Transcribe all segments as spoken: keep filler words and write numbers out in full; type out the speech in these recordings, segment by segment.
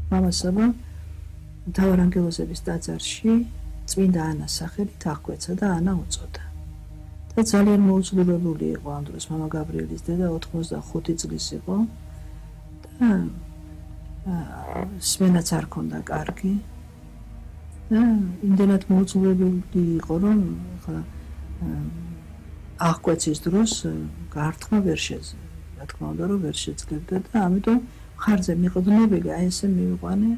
მამასაბა მთავარანგელოზების ტაძარში წმინდა ანას სახელით აღკვეცა და ანა უწოდა. და ძალიან მოუწლებებული იყო ამ დროს მამა გაბრიელის დედა ოთხმოცდახუთი წლის იყო და სმენაც არ ქონდა კარგი და იმდენად მოუწლებელი იყო რომ ხა აღკვეცის დროს გართქმა ვერ შეძლო. რა თქმა უნდა რომ ვერ შეძლებდა და ამიტომ ხარზე მიყრდნობილი აი ესე მივიყვანე.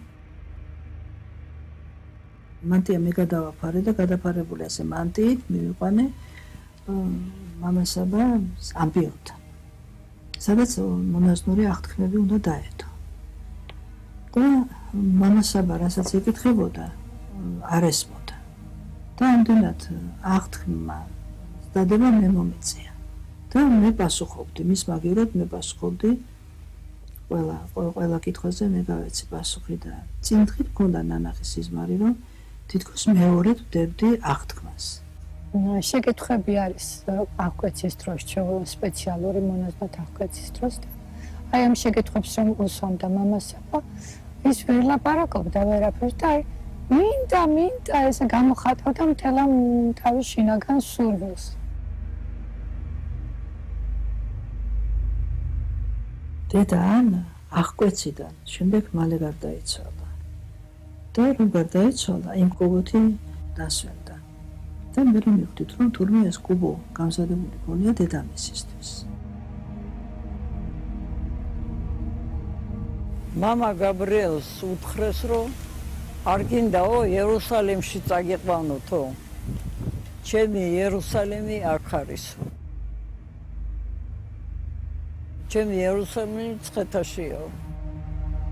მანტია მე გადავაფარე და გადაფარებული ასე მანტიით მივიყვანე მამასაბა ამბიელთან. სადაც მონაზვნური აღთქმები უნდა დაეთო. და მამასაბა რასაც ეკითხებოდა არ ესმოდა. და ამდენად აღთქმა დადება მე მომეწია. და მე პასუხობდი, მის მაგივრად მე პასუხობდი ყველა ყველა კითხვაზე მე გავეცი პასუხი და წინ დღით მქონდა ნანახის სიზმარი რომ თითქოს მეორედ ვდებდი აღთქმას. შეკითხები არის აღკვეცის დროს, სპეციალური მონაზვნად აღკვეცის დროს და აი ამ შეკითხვებს რომ უსვამდა მამასაბა, ის ვერ ლაპარაკობდა ვერაფერს და აი მინდა მინდა ესე გამოხატავდა მთელ ამ თავის შინაგან სურვილს. დედა ანა აღკვეციდან შემდეგ მალე გარდაიცვალა. და რომ გარდაიცვალა იმ კუბოთი დასვენდა. და მე რომ მივხვდით რომ თურმე ეს კუბო გამზადებული გონია დედამისისთვის. მამა გაბრიელს უთხრეს რომ არ გინდაო იერუსალიმში წაგიყვანოთო. ჩემი იერუსალიმი აქ არისო. ჩემი იერუსალიმი ცხეთაშიაო.